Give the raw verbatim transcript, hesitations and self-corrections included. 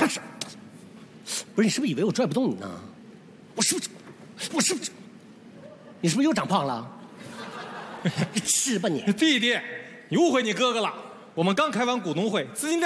干什么？不是你是不是以为我拽不动你呢？我是不是？我是不是？你是不是又长胖了？吃吧你！ 弟弟，你误会你哥哥了。我们刚开完股东会，资金链